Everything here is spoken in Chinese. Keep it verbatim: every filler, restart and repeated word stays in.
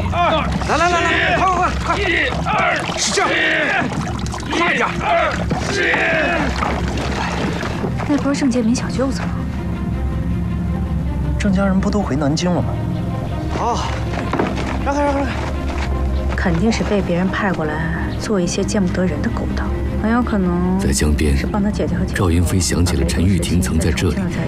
二，来来来来，快快快！一二，是这样，快点！ 那波郑介民小舅子吗？ 郑家人不都回南京了吗？ 好，让开让开让开！ 肯定是被别人派过来做一些见不得人的勾当，很有可能在江边， 是帮他姐姐和姐姐赵英飞想起了陈玉婷曾在这里